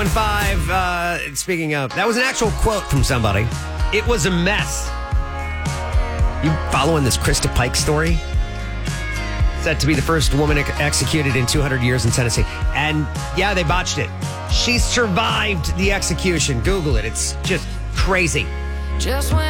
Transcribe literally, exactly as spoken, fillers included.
Five, uh, speaking of, that was an actual quote from somebody. It was a mess. You following this Krista Pike story? Said to be the first woman ex- executed in two hundred years in Tennessee. And yeah, they botched it. She survived the execution. Google it. It's just crazy. Just when